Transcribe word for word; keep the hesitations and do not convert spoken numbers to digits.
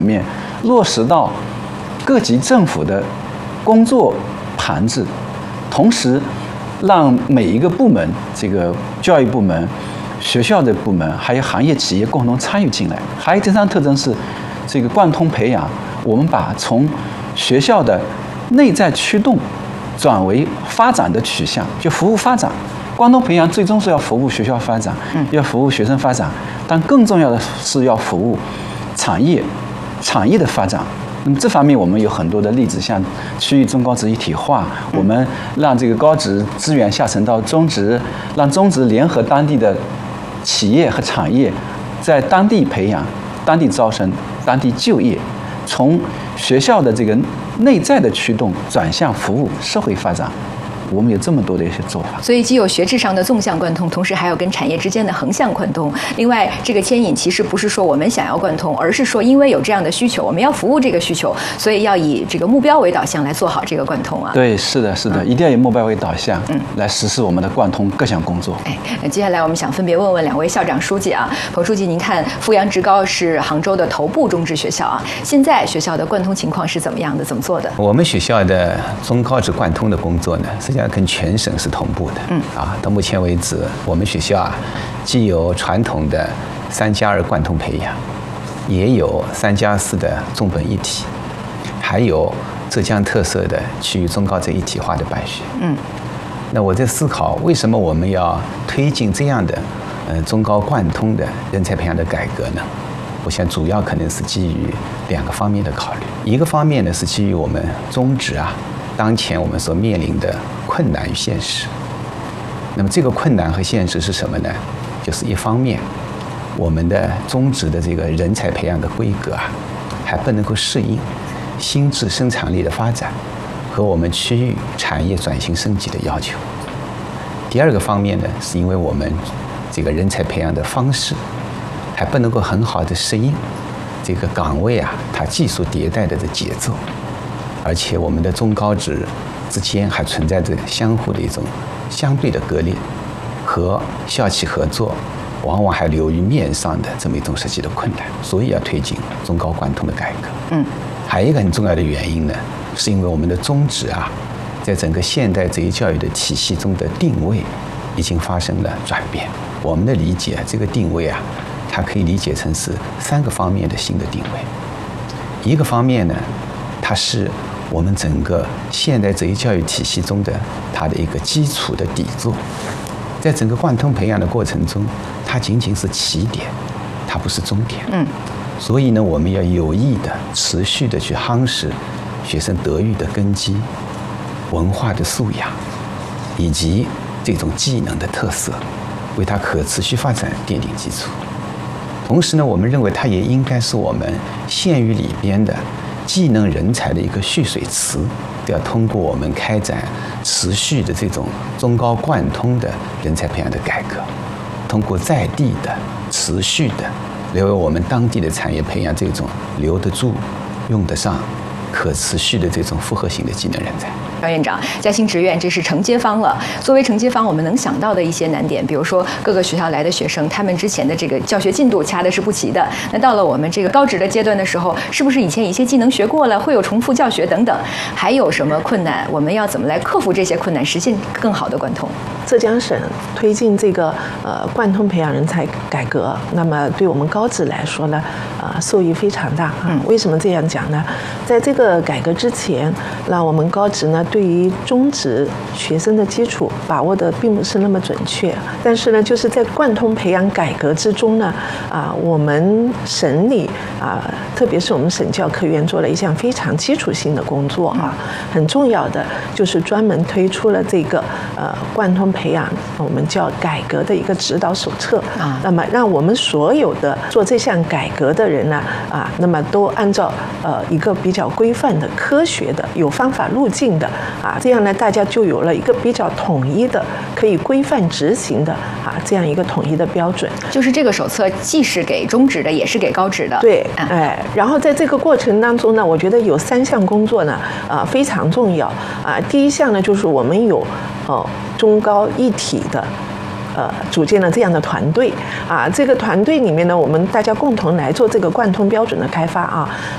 面落实到各级政府的工作盘子，同时让每一个部门，这个教育部门、学校的部门，还有行业企业共同参与进来。还有第三特征是，这个贯通培养，我们把从学校的内在驱动转为发展的取向，就服务发展。贯通培养最终是要服务学校发展，要服务学生发展，但更重要的是要服务产业、产业的发展。那么这方面我们有很多的例子，像区域中高职一体化，我们让这个高职资源下沉到中职，让中职联合当地的企业和产业，在当地培养、当地招生、当地就业，从学校的这个内在的驱动转向服务社会发展。我们有这么多的一些做法， 所以既有学制上的纵向贯通，同时还有跟产业之间的横向贯通。另外，这个牵引其实不是说我们想要贯通，而是说因为有这样的需求，我们要服务这个需求，所以要以这个目标为导向来做好这个贯通啊。 对，是的，是的，嗯、一定要以目标为导向，嗯，来实施我们的贯通各项工作。 哎，接下来我们想分别问问两位校长书记啊，彭书记，您看阜阳职高是杭州的头部中职学校啊，现在学校的贯通情况是怎么样的？怎么做的？ 我们学校的中高职贯通的工作呢，实际上跟全省是同步的。嗯啊，到目前为止，我们学校啊，既有传统的三加二贯通培养，也有三加四的重本一体，还有浙江特色的区域中高职一体化的办学。嗯，那我在思考，为什么我们要推进这样的呃中高贯通的人才培养的改革呢？我想主要可能是基于两个方面的考虑，一个方面呢是基于我们中职啊。当前我们所面临的困难与现实，那么这个困难和现实是什么呢？就是一方面，我们的中职的这个人才培养的规格啊，还不能够适应新质生产力的发展和我们区域产业转型升级的要求。第二个方面呢，是因为我们这个人才培养的方式还不能够很好的适应这个岗位啊，它技术迭代的这节奏。而且我们的中高职之间还存在着相互的一种相对的割裂，和校企合作往往还流于面上的这么一种实际的困难，所以要推进中高贯通的改革。嗯，还有一个很重要的原因呢，是因为我们的中职啊，在整个现代职业教育的体系中的定位已经发生了转变。我们的理解，这个定位啊，它可以理解成是三个方面的新的定位。一个方面呢，它是我们整个现代职业教育体系中的它的一个基础的底座，在整个贯通培养的过程中，它仅仅是起点，它不是终点。嗯，所以呢，我们要有意的、持续的去夯实学生德育的根基、文化的素养，以及这种技能的特色，为它可持续发展奠定基础。同时呢，我们认为它也应该是我们县域里边的技能人才的一个蓄水池，要通过我们开展持续的这种中高贯通的人才培养的改革，通过在地的持续的留有我们当地的产业培养这种留得住、用得上、可持续的这种复合型的技能人才。 赵院长，嘉兴职院这是承接方了。作为承接方，我们能想到的一些难点，比如说各个学校来的学生，他们之前的这个教学进度掐的是不齐的。那到了我们这个高职的阶段的时候，是不是以前一些技能学过了，会有重复教学等等？还有什么困难？我们要怎么来克服这些困难，实现更好的贯通？ 浙江省推进这个呃贯通培养人才改革，那么对我们高职来说呢，呃受益非常大啊。为什么这样讲呢？在这个改革之前，那我们高职呢，对于中职学生的基础把握的并不是那么准确，但是呢，就是在贯通培养改革之中呢，啊，我们省里啊，特别是我们省教科院做了一项非常基础性的工作啊，很重要的就是专门推出了这个呃贯通培养，我们叫改革的一个指导手册啊，那么让我们所有的做这项改革的人呢，啊，那么都按照呃一个比较规范的、科学的、有方法路径的啊，这样呢，大家就有了一个比较统一的、可以规范执行的啊这样一个统一的标准。 就是这个手册既是给中职的，也是给高职的。 对，哎，然后在这个过程当中呢，我觉得有三项工作呢，啊非常重要啊。第一项呢，就是我们有哦中高一体的。呃，组建了这样的团队啊，这个团队里面呢，我们大家共同来做这个贯通标准的开发啊。